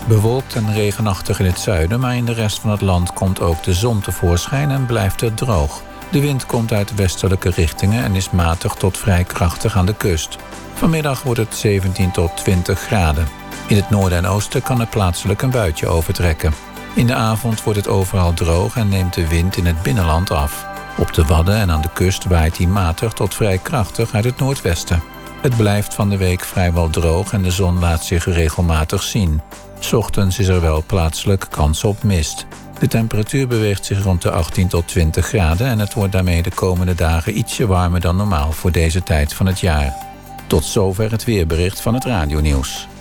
Bewolkt en regenachtig in het zuiden, maar in de rest van het land komt ook de zon tevoorschijn en blijft het droog. De wind komt uit westelijke richtingen en is matig tot vrij krachtig aan de kust. Vanmiddag wordt het 17 tot 20 graden. In het noorden en oosten kan er plaatselijk een buitje overtrekken. In de avond wordt het overal droog en neemt de wind in het binnenland af. Op de Wadden en aan de kust waait hij matig tot vrij krachtig uit het noordwesten. Het blijft van de week vrijwel droog en de zon laat zich regelmatig zien. 's Ochtends is er wel plaatselijk kans op mist. De temperatuur beweegt zich rond de 18 tot 20 graden... en het wordt daarmee de komende dagen ietsje warmer dan normaal voor deze tijd van het jaar. Tot zover het weerbericht van het Radionieuws.